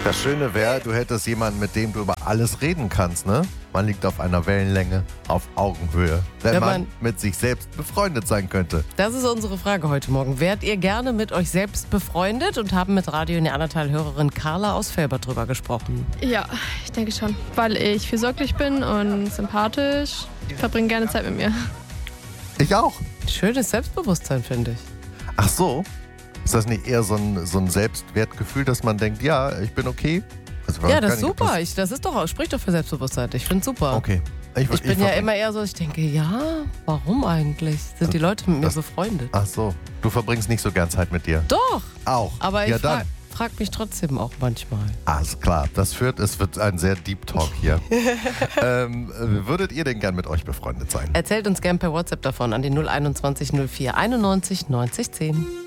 Das Schöne wäre, du hättest jemanden, mit dem du über alles reden kannst, ne? Man liegt auf einer Wellenlänge, auf Augenhöhe, wenn man mit sich selbst befreundet sein könnte. Das ist unsere Frage heute Morgen. Wärt ihr gerne mit euch selbst befreundet? Und haben mit Radio Neandertal-Hörerin Carla aus Velbert drüber gesprochen. Ja, ich denke schon. Weil ich fürsorglich bin und sympathisch. Ich verbringe gerne Zeit mit mir. Ich auch. Schönes Selbstbewusstsein, finde ich. Ach so? Ist das nicht eher so ein Selbstwertgefühl, dass man denkt, ja, ich bin okay? Also, Ja, das ist super. Spricht doch für Selbstbewusstsein. Ich finde es super. Okay. Ich bin ja immer eher so, ich denke, ja, warum eigentlich? Sind die Leute mit mir befreundet? Ach so, du verbringst nicht so gern Zeit mit dir? Doch. Auch? Aber ich dann. frag mich trotzdem auch manchmal. Alles klar, es wird ein sehr Deep Talk hier. Würdet ihr denn gern mit euch befreundet sein? Erzählt uns gern per WhatsApp davon an die 021 04 91 90 10.